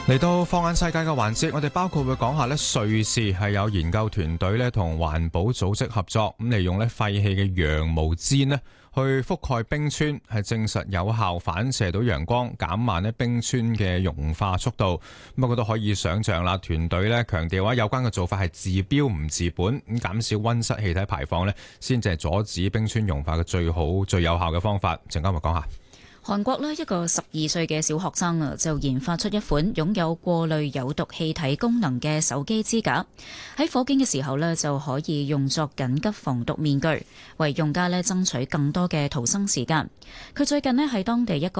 嚟到放眼世界嘅環節，我哋包括會講下瑞士係有研究團隊同環保組織合作，咁利用廢棄嘅羊毛氈去覆蓋冰川，係證實有效反射到陽光，減慢冰川嘅融化速度。不過都可以想象啦，團隊強調話有關嘅做法係治標唔治本，咁減少溫室氣體排放先至係阻止冰川融化嘅最好最有效嘅方法。陣間我講下。 韓國一個12歲嘅小學生就研發出一款擁有過濾有毒氣體功能嘅手機支架，喺火警嘅時候就可以用作緊急防毒面具，為用家爭取更多嘅逃生時間。佢最近喺當地一個